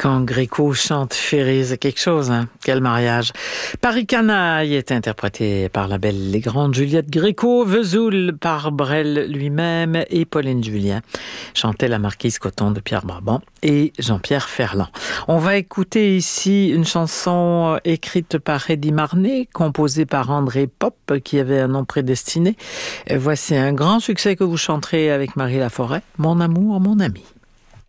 Quand Gréco chante Ferré, c'est quelque chose, hein? Quel mariage. Paris Canaille est interprété par la belle et grande Juliette Gréco, Vesoul par Brel lui-même et Pauline Julien. Chantait la marquise Coton de Pierre Brabant et Jean-Pierre Ferland. On va écouter ici une chanson écrite par Eddy Marnay, composée par André Pop, qui avait un nom prédestiné. Voici un grand succès que vous chanterez avec Marie Laforêt, Mon amour, mon ami.